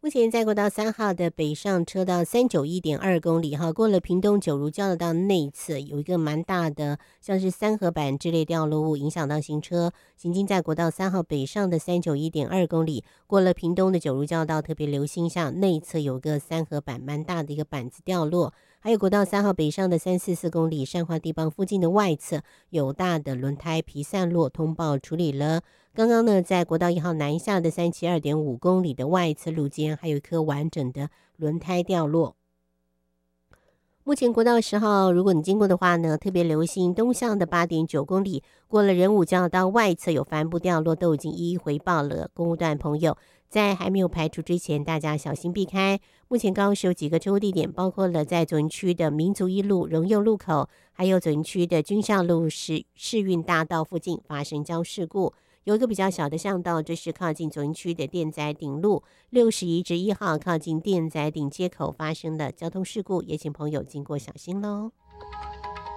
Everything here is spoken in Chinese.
目前在国道3号的北上车道391.2公里哈，过了屏东九如交流道内侧有一个蛮大的像是三合板之类掉落物，影响到行车。行经在国道3号北上的391.2公里，过了屏东的九如交流道，特别留心一下内侧有个三合板蛮大的一个板子掉落。还有国道3号北上的344公里，善化地磅附近的外侧有大的轮胎皮散落，通报处理了。刚刚呢，在国道1号南下的372.5公里的外侧路肩，还有一颗完整的轮胎掉落。目前国道10号，如果你经过的话呢，特别留心东向的8.9公里，过了仁武交流道外侧有帆布掉落，都已经一一回报了。公务段朋友在还没有排除之前，大家小心避开。目前高雄有几个车祸地点，包括了在左营区的民族一路荣佑路口，还有左营区的军校路世运大道附近发生交事故。有一个比较小的巷道，这是靠近左营区的电仔顶路61-1号靠近电仔顶街口发生的交通事故，也请朋友经过小心喽。